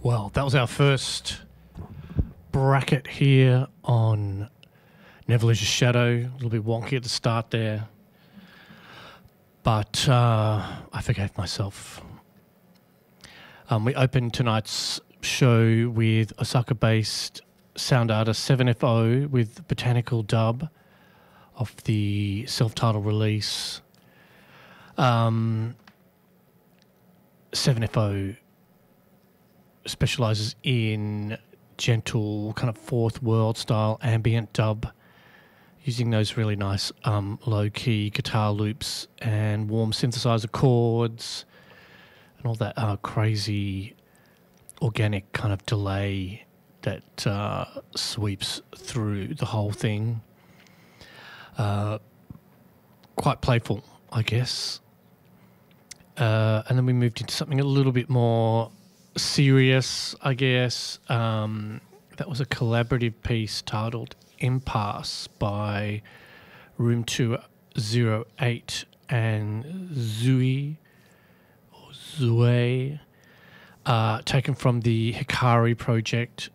Well, that was our first bracket here on Never Lose Your Shadow. A little bit wonky at the start there. But I forgave myself. We opened tonight's show with Osaka-based sound artist 7FO with Botanical Dub of the self-titled release. 7FO specialises in gentle kind of fourth world style ambient dub, using those really nice low-key guitar loops and warm synthesizer chords and all that crazy organic kind of delay that sweeps through the whole thing. Quite playful, I guess. And then we moved into something a little bit more serious, I guess. That was a collaborative piece titled Impasse by Room 208 and Zui, taken from the Hikari project.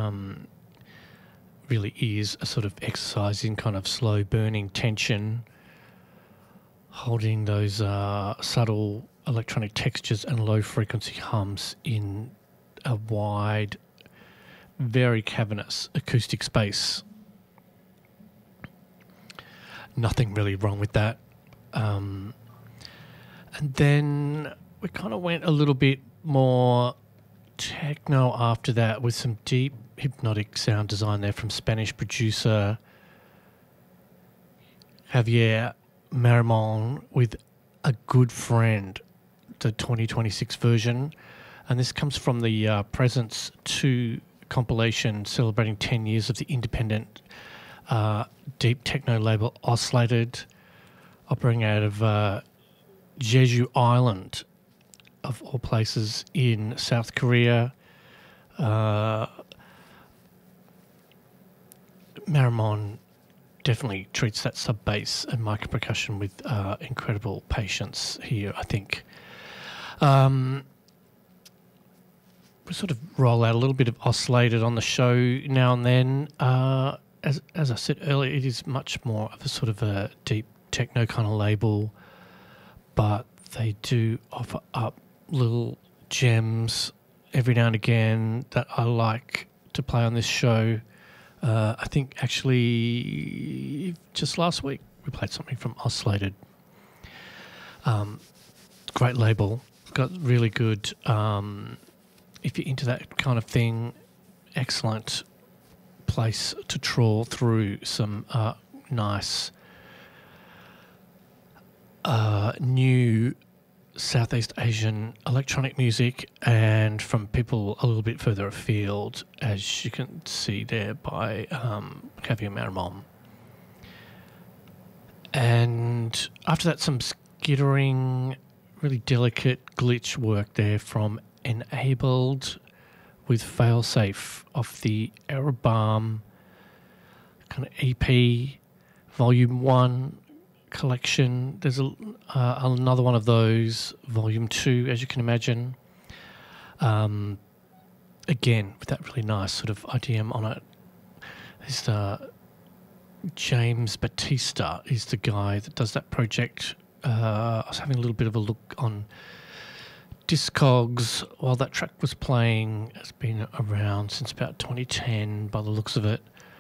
Really is a sort of exercise in kind of slow burning tension, holding those subtle electronic textures and low frequency hums in a wide, very cavernous acoustic space. Nothing really wrong with that. And then we kind of went a little bit more techno after that with some deep hypnotic sound design there from Spanish producer Javier Marimon with A Good Friend, the 2026 version. And this comes from the Presence 2 compilation celebrating 10 years of the independent deep techno label Oscillated, operating out of Jeju Island, of all places, in South Korea. Marimon definitely treats that sub bass and micro percussion with incredible patience here, I think. We sort of roll out a little bit of Oscillated on the show now and then. As I said earlier, it is much more of a sort of a deep techno kind of label, but they do offer up little gems every now and again that I like to play on this show. I think actually just last week we played something from Oscillated. Great label, got really good, if you're into that kind of thing, excellent place to trawl through some nice new Southeast Asian electronic music, and from people a little bit further afield, as you can see there by Javier Marimon. And after that, some skittering, really delicate glitch work there from Enabled with Failsafe off the Aerobalm kind of EP Volume 1 collection. There's another one of those, Volume 2, as you can imagine. Again, with that really nice sort of IDM on it. There's James Batista is the guy that does that project. I was having a little bit of a look on Discogs while that track was playing. It's been around since about 2010 by the looks of it.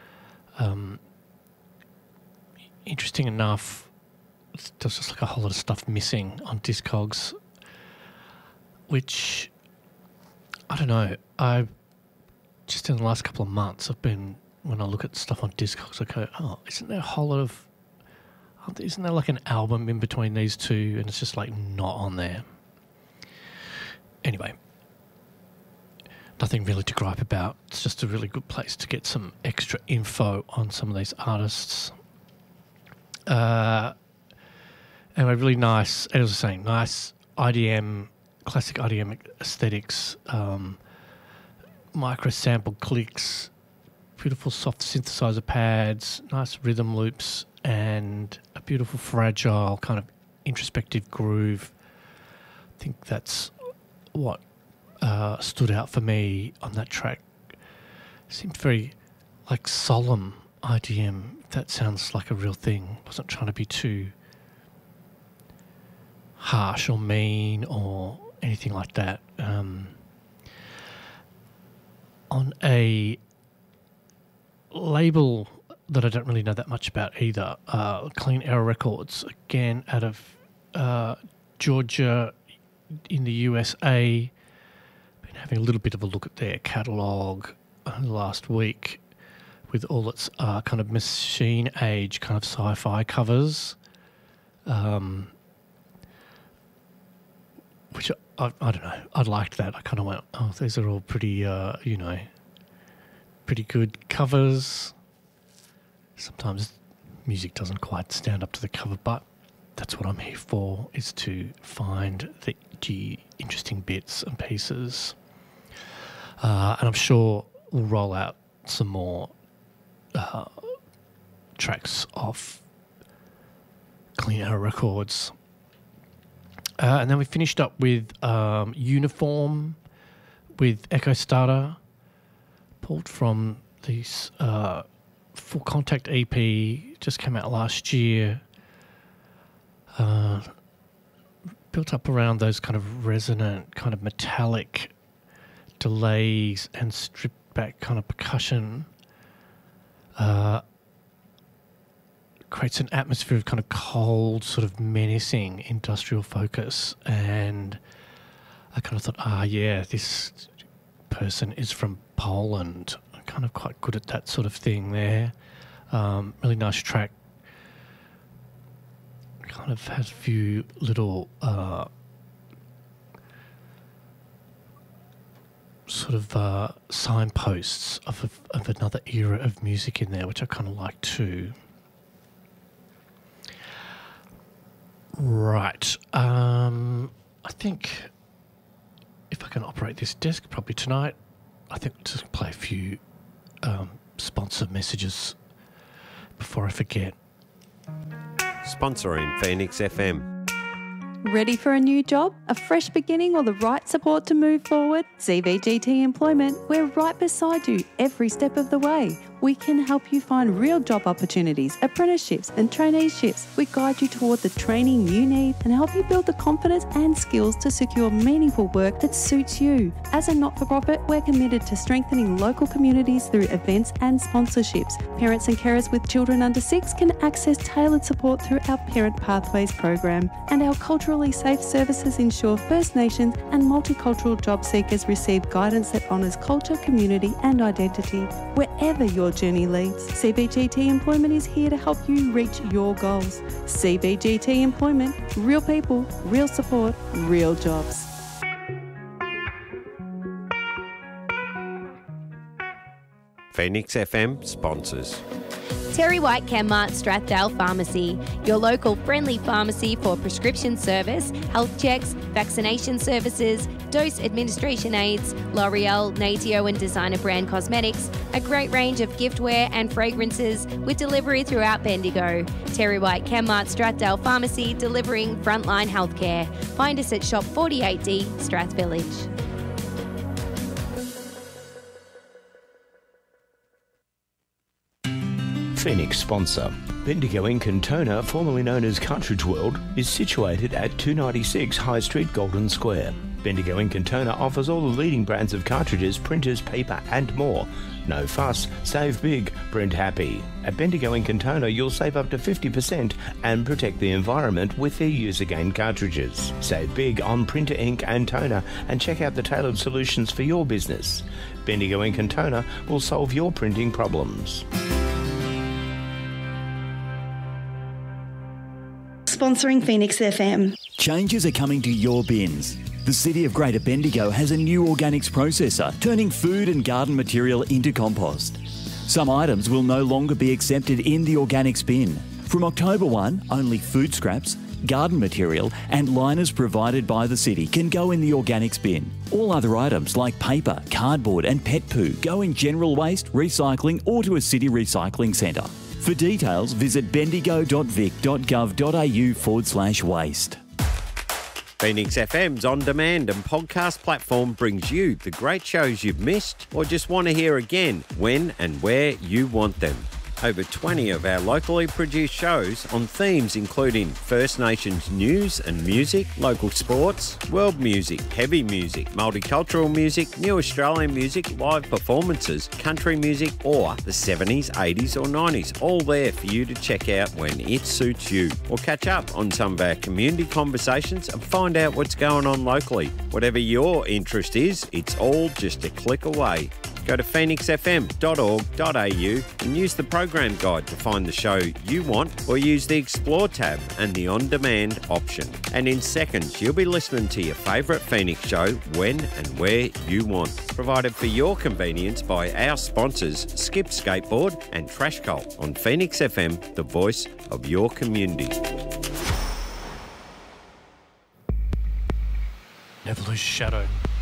Interesting enough, there's just like a whole lot of stuff missing on Discogs, which, I don't know, I just in the last couple of months I've been, when I look at stuff on Discogs, I go, oh, isn't there a whole lot of, isn't there like an album in between these two, and it's just like not on there. Anyway, nothing really to gripe about. It's just a really good place to get some extra info on some of these artists. Anyway, really nice, as I was saying, nice IDM, classic IDM aesthetics, micro sample clicks, beautiful soft synthesizer pads, nice rhythm loops, and a beautiful fragile kind of introspective groove. I think that's what stood out for me on that track. Seemed very like solemn IDM. That sounds like a real thing. Wasn't trying to be too harsh or mean or anything like that. On a label that I don't really know that much about either, Clean Error Records, again out of Georgia in the USA. Been having a little bit of a look at their catalogue last week with all its kind of machine age kind of sci-fi covers, which I don't know, I liked that. I kind of went, oh, these are all pretty, pretty good covers. Sometimes music doesn't quite stand up to the cover, but that's what I'm here for, is to find the interesting bits and pieces. And I'm sure we'll roll out some more tracks off Clean Error Records. And then we finished up with Uniform with Echo Starter, pulled from this Full Contact EP, just came out last year. Built up around those kind of resonant, kind of metallic delays and stripped back kind of percussion. Creates an atmosphere of kind of cold, sort of menacing industrial focus. And I kind of thought, this person is from Poland. I'm kind of quite good at that sort of thing there. Really nice track. Kind of has a few little sort of signposts of another era of music in there, which I kind of like too. Right. I think if I can operate this desk probably tonight, I think I'll just play a few sponsor messages before I forget. Sponsoring Phoenix FM. Ready for a new job, a fresh beginning, or the right support to move forward? CVGT Employment, we're right beside you every step of the way. We can help you find real job opportunities, apprenticeships and traineeships. We guide you toward the training you need and help you build the confidence and skills to secure meaningful work that suits you. As a not-for-profit, we're committed to strengthening local communities through events and sponsorships. Parents and carers with children under 6 can access tailored support through our Parent Pathways program. And our culturally safe services ensure First Nations and multicultural job seekers receive guidance that honours culture, community and identity. Wherever your journey leads, CVGT Employment is here to help you reach your goals. CVGT Employment, real people, real support, real jobs. Phoenix FM sponsors. Terry White Chemmart Strathdale Pharmacy, your local friendly pharmacy for prescription service, health checks, vaccination services, dose administration aids, L'Oreal, Natio and designer brand cosmetics, a great range of giftware and fragrances with delivery throughout Bendigo. Terry White Chemmart Strathdale Pharmacy, delivering frontline healthcare. Find us at Shop 48D, Strath Village. Phoenix sponsor. Bendigo Inc and Toner, formerly known as Cartridge World, is situated at 296 High Street, Golden Square. Bendigo Inc and Toner offers all the leading brands of cartridges, printers, paper and more. No fuss, save big, print happy. At Bendigo Inc and Toner, you'll save up to 50% and protect the environment with their use-again cartridges. Save big on printer ink and toner and check out the tailored solutions for your business. Bendigo Inc and Toner will solve your printing problems. Sponsoring Phoenix FM. Changes are coming to your bins. The City of Greater Bendigo has a new organics processor, turning food and garden material into compost. Some items will no longer be accepted in the organics bin. From October 1, only food scraps, garden material and liners provided by the city can go in the organics bin. All other items like paper, cardboard and pet poo go in general waste, recycling or to a city recycling centre. For details, visit bendigo.vic.gov.au/waste. Phoenix FM's on-demand and podcast platform brings you the great shows you've missed or just want to hear again when and where you want them. Over 20 of our locally produced shows on themes including First Nations news and music, local sports, world music, heavy music, multicultural music, new Australian music, live performances, country music or the 70s, 80s or 90s, all there for you to check out when it suits you. Or catch up on some of our community conversations and find out what's going on locally. Whatever your interest is, it's all just a click away. Go to phoenixfm.org.au and use the program guide to find the show you want, or use the Explore tab and the On-Demand option. And in seconds, you'll be listening to your favourite Phoenix show when and where you want. Provided for your convenience by our sponsors, Skip Skateboard and Trash Cult on Phoenix FM, the voice of your community. Never lose your shadow.